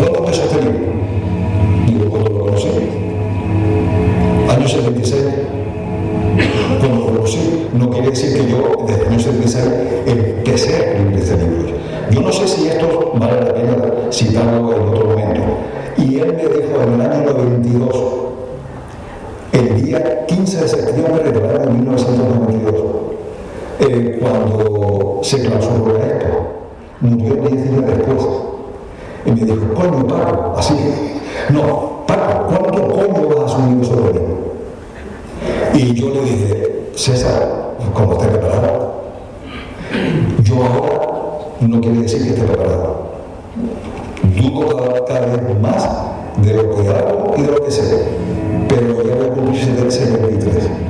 ¿Cuándo empezó este libro? Digo, cuando lo conocí. Año 76. Cuando lo conocí, no quiere decir que yo desde el año 76 empecé a escribir este libro. Yo no sé si esto vale la pena citarlo en otro momento. Y él me dijo en el año 92, el día 15 de septiembre del año 1992, cuando se clausuró esto, murió 10 días después. Y me dijo, coño, Paco, así. No, Paco, ¿cuánto coño vas a asumir sobre mí? Y yo le dije, César, ¿cómo esté preparado? Yo ahora no quiere decir que esté preparado. Dudo cada vez más de lo que hago y de lo que sé. Pero ya voy a cumplir 73.